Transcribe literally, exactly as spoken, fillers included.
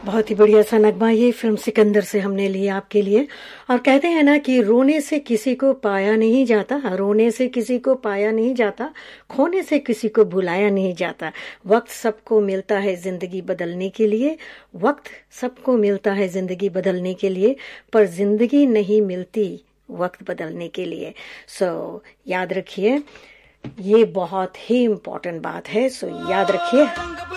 बहुत ही बढ़िया सा नगमा ये फिल्म सिकंदर से हमने लिया आपके लिए। और कहते हैं ना कि रोने से किसी को पाया नहीं जाता, रोने से किसी को पाया नहीं जाता, खोने से किसी को भुलाया नहीं जाता। वक्त सबको मिलता है जिंदगी बदलने के लिए, वक्त सबको मिलता है जिंदगी बदलने के लिए, पर जिंदगी नहीं मिलती वक्त बदलने के लिए। सो so, याद रखिए, ये बहुत ही इम्पोर्टेंट बात है। सो so, याद रखिए।